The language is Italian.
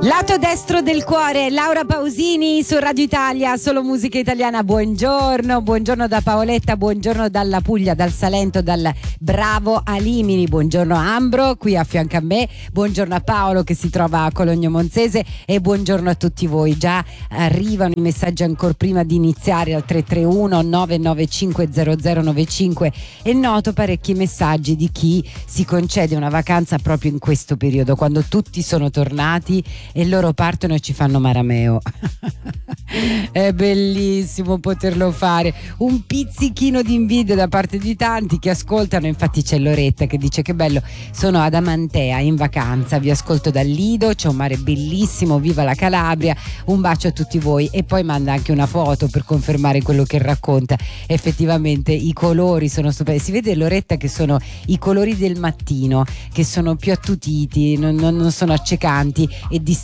Lato destro del cuore, Laura Pausini su Radio Italia, solo musica italiana. Buongiorno, buongiorno da Paoletta, buongiorno dalla Puglia, dal Salento, dal Bravo Alimini, buongiorno Ambro qui a fianco a me, buongiorno a Paolo che si trova a Cologno Monzese e buongiorno a tutti voi. Già arrivano i messaggi ancora prima di iniziare al 331 995 0095 e noto parecchi messaggi di chi si concede una vacanza proprio in questo periodo, quando tutti sono tornati e loro partono e ci fanno marameo. È bellissimo poterlo fare, un pizzichino di invidia da parte di tanti che ascoltano. Infatti c'è Loretta che dice: che bello, sono ad Amantea in vacanza, vi ascolto dal Lido, c'è un mare bellissimo, viva la Calabria, un bacio a tutti voi. E poi manda anche una foto per confermare quello che racconta. Effettivamente i colori sono stupendi, si vede Loretta che sono i colori del mattino, che sono più attutiti, non sono accecanti e di